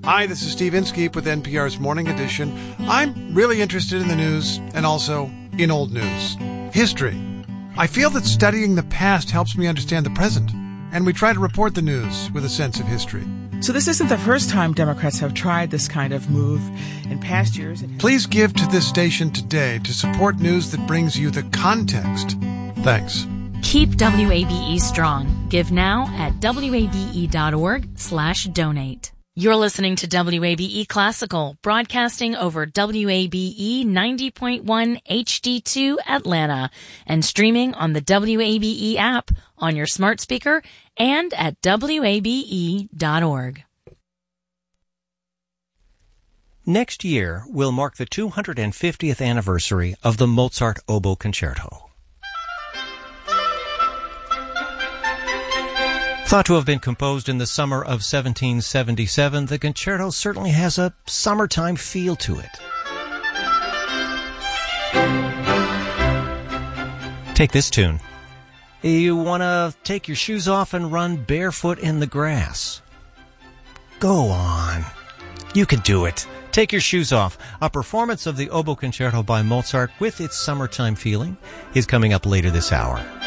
Hi, this is Steve Inskeep with NPR's Morning Edition. I'm really interested in the news and also in old news. History. I feel that studying the past helps me understand the present, and we try to report the news with a sense of history. So this isn't the first time Democrats have tried this kind of move. In past years... Please give to this station today to support news that brings you the context. Thanks. Keep WABE strong. Give now at wabe.org/donate. You're listening to WABE Classical, broadcasting over WABE 90.1 HD2 Atlanta and streaming on the WABE app on your smart speaker and at WABE.org. Next year will mark the 250th anniversary of the Mozart Oboe Concerto. Thought to have been composed in the summer of 1777, the concerto certainly has a summertime feel to it. Take this tune. You want to take your shoes off and run barefoot in the grass. Go on. You can do it. Take your shoes off. A performance of the Oboe Concerto by Mozart with its summertime feeling is coming up later this hour.